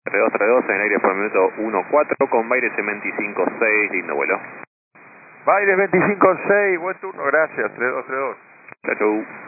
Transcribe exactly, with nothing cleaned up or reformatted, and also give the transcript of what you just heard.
tres dos tres dos en aire por minuto uno cuatro con Baires en veinticinco seis, lindo vuelo. Baires veinticinco seis, buen turno, gracias, tres dos tres dos. Chau, chau.